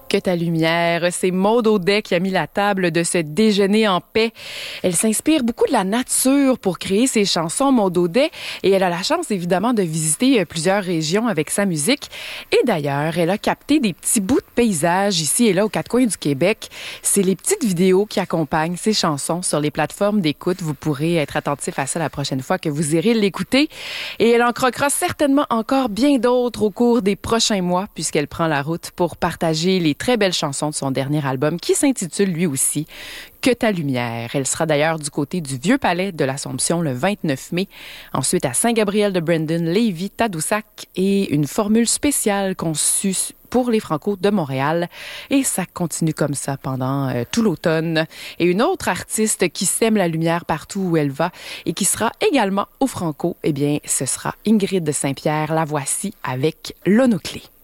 Que ta lumière. C'est Maude Audet qui a mis la table de ce déjeuner en paix. Elle s'inspire beaucoup de la nature pour créer ses chansons, Maude Audet, et elle a la chance évidemment de visiter plusieurs régions avec sa musique. Et d'ailleurs, elle a capté des petits bouts de paysages ici et là aux quatre coins du Québec. C'est les petites vidéos qui accompagnent ses chansons sur les plateformes d'écoute. Vous pourrez être attentif à ça la prochaine fois que vous irez l'écouter. Et elle en croquera certainement encore bien d'autres au cours des prochains mois puisqu'elle prend la route pour partager les très belle chanson de son dernier album qui s'intitule lui aussi « Que ta lumière ». Elle sera d'ailleurs du côté du Vieux-Palais de l'Assomption le 29 mai. Ensuite à Saint-Gabriel-de-Brandon, Lévis, Tadoussac et une formule spéciale conçue pour les Franco de Montréal. Et ça continue comme ça pendant tout l'automne. Et une autre artiste qui sème la lumière partout où elle va et qui sera également au Franco, eh bien, ce sera Ingrid Saint-Pierre. La voici avec L'Onoclé.